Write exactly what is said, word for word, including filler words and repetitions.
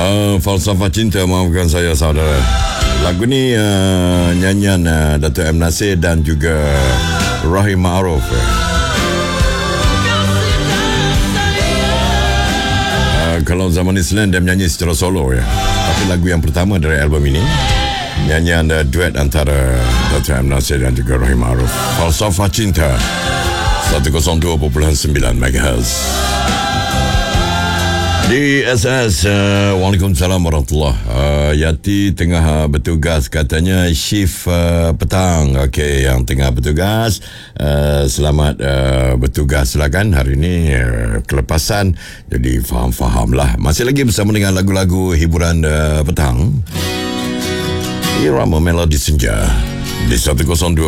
Uh, Falsafah Cinta, maafkan saya saudara. Lagu ni uh, nyanyian uh, Datuk M. Nasir dan juga Rahim Ma'ruf. Eh. Uh, kalau zaman Islam dia menyanyi secara solo ya. Tapi lagu yang pertama dari album ini nyanyian uh, duet antara Datuk M. Nasir dan juga Rahim Ma'ruf. Falsafah Cinta seratus dua perpuluhan sembilan megahertz. Di S S, uh, Waalaikumsalam warahmatullahi uh, Yati tengah uh, bertugas, katanya shift uh, petang. Okey, yang tengah bertugas, uh, selamat uh, bertugas lah kan. Hari ni uh, kelepasan, jadi faham-fahamlah. Masih lagi bersama dengan lagu-lagu hiburan uh, petang, irama melodi senja di seratus dua